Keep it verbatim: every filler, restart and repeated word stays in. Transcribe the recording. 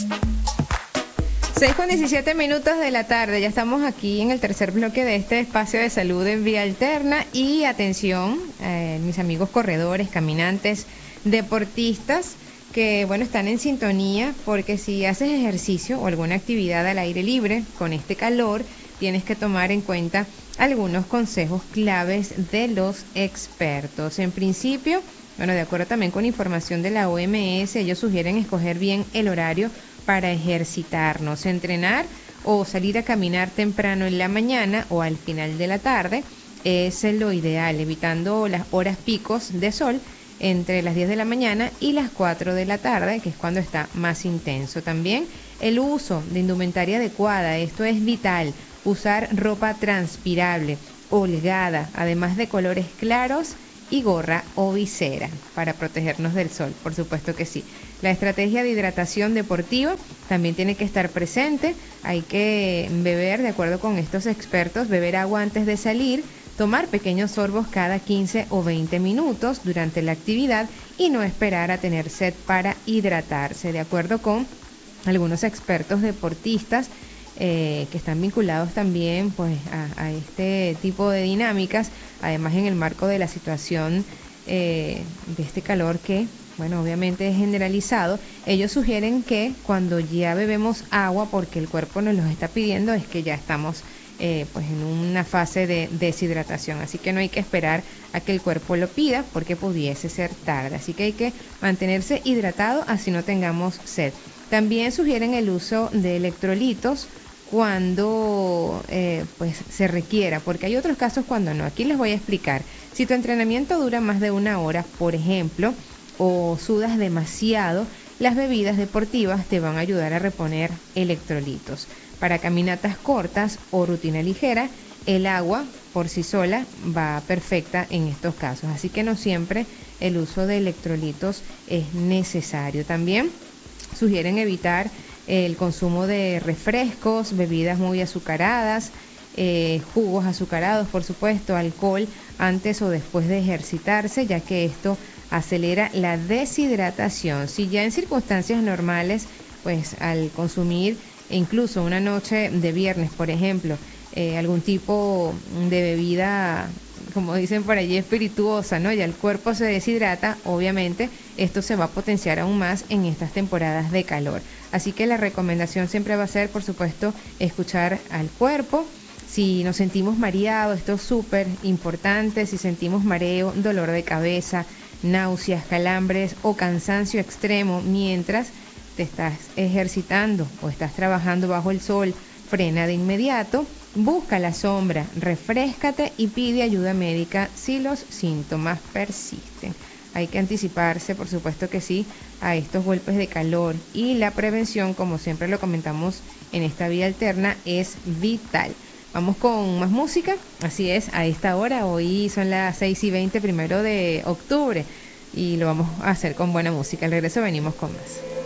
seis con diecisiete minutos de la tarde, ya estamos aquí en el tercer bloque de este espacio de salud en Vía Alterna. Y atención, eh, mis amigos corredores, caminantes, deportistas que, bueno, están en sintonía, porque si haces ejercicio o alguna actividad al aire libre con este calor, tienes que tomar en cuenta algunos consejos claves de los expertos. En principio, bueno, de acuerdo también con información de la O M S, ellos sugieren escoger bien el horario para ejercitarnos, entrenar o salir a caminar temprano en la mañana o al final de la tarde es lo ideal, evitando las horas picos de sol entre las diez de la mañana y las cuatro de la tarde, que es cuando está más intenso. También el uso de indumentaria adecuada, esto es vital, usar ropa transpirable, holgada, además de colores claros, y gorra o visera para protegernos del sol, por supuesto que sí. La estrategia de hidratación deportiva también tiene que estar presente. Hay que beber, de acuerdo con estos expertos, beber agua antes de salir, tomar pequeños sorbos cada quince o veinte minutos durante la actividad y no esperar a tener sed para hidratarse. De acuerdo con algunos expertos deportistas, Eh, que están vinculados también pues a, a este tipo de dinámicas, además en el marco de la situación eh, de este calor que, bueno, obviamente es generalizado. Ellos sugieren que cuando ya bebemos agua porque el cuerpo nos lo está pidiendo, es que ya estamos eh, pues en una fase de deshidratación, así que no hay que esperar a que el cuerpo lo pida porque pudiese ser tarde, así que hay que mantenerse hidratado así no tengamos sed. También sugieren el uso de electrolitos cuando eh, pues se requiera, porque hay otros casos cuando no. Aquí les voy a explicar. Si tu entrenamiento dura más de una hora, por ejemplo, o sudas demasiado, las bebidas deportivas te van a ayudar a reponer electrolitos. Para caminatas cortas o rutina ligera, el agua por sí sola va perfecta en estos casos, así que no siempre el uso de electrolitos es necesario. También sugieren evitar el consumo de refrescos, bebidas muy azucaradas, eh, jugos azucarados, por supuesto, alcohol antes o después de ejercitarse, ya que esto acelera la deshidratación. Si ya en circunstancias normales, pues al consumir incluso una noche de viernes, por ejemplo, eh, algún tipo de bebida, como dicen por allí, espirituosa, ¿no? Ya el cuerpo se deshidrata, obviamente esto se va a potenciar aún más en estas temporadas de calor. Así que la recomendación siempre va a ser, por supuesto, escuchar al cuerpo. Si nos sentimos mareados, esto es súper importante, si sentimos mareo, dolor de cabeza, náuseas, calambres o cansancio extremo mientras te estás ejercitando o estás trabajando bajo el sol, frena de inmediato, busca la sombra, refréscate y pide ayuda médica si los síntomas persisten. Hay que anticiparse, por supuesto que sí, a estos golpes de calor, y la prevención, como siempre lo comentamos en esta Vía Alterna, es vital. Vamos con más música, así es, a esta hora, hoy son las seis y veinte, primero de octubre, y lo vamos a hacer con buena música. Al regreso venimos con más.